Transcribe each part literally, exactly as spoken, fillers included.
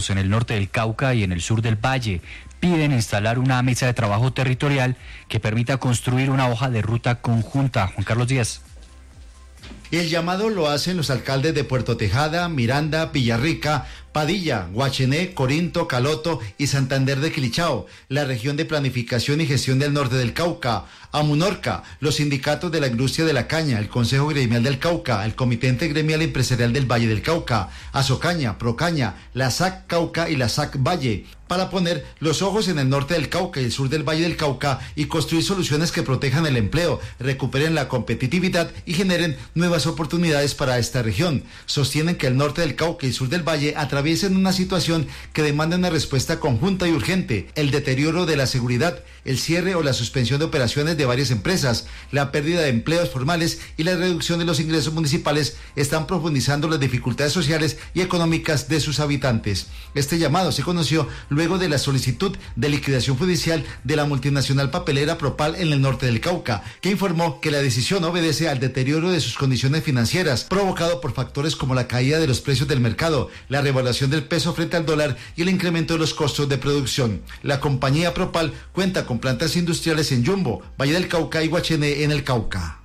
en el norte del Cauca y en el sur del Valle. Piden instalar una mesa de trabajo territorial que permita construir una hoja de ruta conjunta. Juan Carlos Díaz. El llamado lo hacen los alcaldes de Puerto Tejada, Miranda, Villarrica, Padilla, Guachené, Corinto, Caloto y Santander de Quilichao, la región de planificación y gestión del norte del Cauca, Amunorca, los sindicatos de la industria de la caña, el Consejo Gremial del Cauca, el Comité Intergremial Empresarial del Valle del Cauca, Azocaña, Procaña, la S A C Cauca y la S A C Valle, para poner los ojos en el norte del Cauca y el sur del Valle del Cauca y construir soluciones que protejan el empleo, recuperen la competitividad y generen nuevas oportunidades para esta región. Sostienen que el norte del Cauca y el sur del Valle atraviesen una situación que demanda una respuesta conjunta y urgente: el deterioro de la seguridad, el cierre o la suspensión de operaciones de varias empresas, la pérdida de empleos formales y la reducción de los ingresos municipales están profundizando las dificultades sociales y económicas de sus habitantes. Este llamado se conoció luego de la solicitud de liquidación judicial de la multinacional papelera Propal en el norte del Cauca, que informó que la decisión obedece al deterioro de sus condiciones financieras, provocado por factores como la caída de los precios del mercado, la revaluación del peso frente al dólar y el incremento de los costos de producción. La compañía Propal cuenta con plantas industriales en Yumbo, Valle del Cauca y Guachené en el Cauca.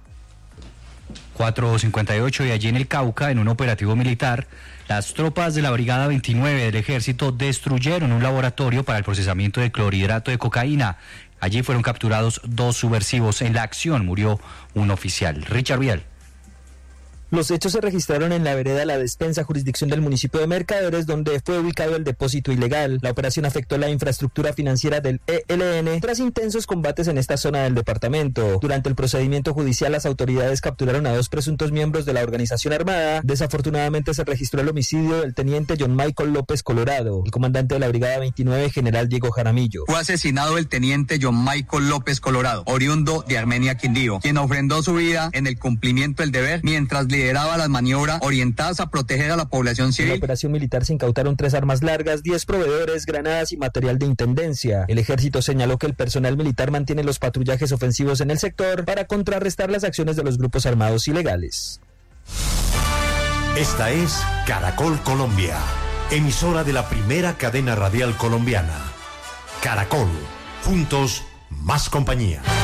cuatro cincuenta y ocho y allí en el Cauca, en un operativo militar, las tropas de la Brigada veintinueve del Ejército destruyeron un laboratorio para el procesamiento de clorhidrato de cocaína. Allí fueron capturados dos subversivos. En la acción murió un oficial. Richard Vial. Los hechos se registraron en la vereda La Despensa, jurisdicción del municipio de Mercaderes, donde fue ubicado el depósito ilegal. La operación afectó la infraestructura financiera del E L N tras intensos combates en esta zona del departamento. Durante el procedimiento judicial, las autoridades capturaron a dos presuntos miembros de la organización armada. Desafortunadamente se registró el homicidio del teniente John Michael López Colorado. El comandante de la Brigada veintinueve, general Diego Jaramillo. Fue asesinado el teniente John Michael López Colorado, oriundo de Armenia, Quindío, quien ofrendó su vida en el cumplimiento del deber mientras lideraba las maniobras orientadas a proteger a la población civil. En la operación militar se incautaron tres armas largas, diez proveedores, granadas y material de intendencia. El ejército señaló que el personal militar mantiene los patrullajes ofensivos en el sector para contrarrestar las acciones de los grupos armados ilegales. Esta es Caracol Colombia, emisora de la primera cadena radial colombiana. Caracol, juntos, más compañía.